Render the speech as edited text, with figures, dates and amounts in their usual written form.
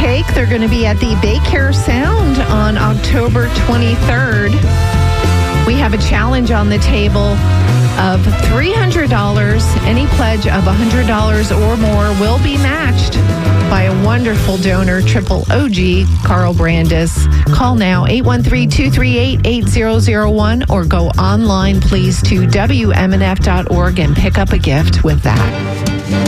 Cake. They're going to be at the Baycare Sound on October 23rd. We have a challenge on the table of $300. Any pledge of $100 or more will be matched by a wonderful donor, Triple OG, Carl Brandis. Call now, 813-238-8001, or go online, please, to WMNF.org and pick up a gift with that.